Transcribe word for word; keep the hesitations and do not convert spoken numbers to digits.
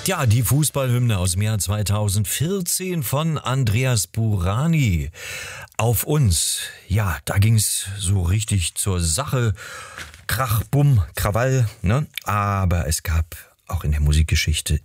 Ja, die Fußballhymne aus dem Jahr zweitausendvierzehn von Andreas Burani. Auf uns. Ja, da ging's so richtig zur Sache. Krach, Bumm, Krawall, ne? Aber es gab auch in der Musikgeschichte